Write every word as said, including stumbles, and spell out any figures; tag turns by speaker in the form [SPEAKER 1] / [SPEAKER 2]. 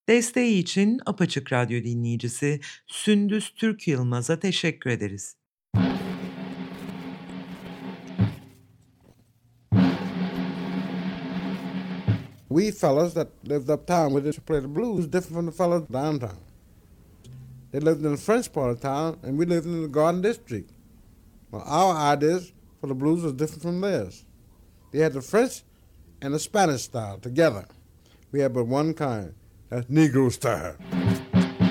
[SPEAKER 1] Desteği için Apaçık Radyo dinleyicisi Sündüz Türk Yılmaz'a teşekkür ederiz.
[SPEAKER 2] We fellas that lived uptown, we just play the blues different from the fellas downtown. They lived in the French part of town, and we lived in the Garden District. Well, our ideas for the blues was different from theirs. They had the French and the Spanish style together. We had but one kind, that's Negro style.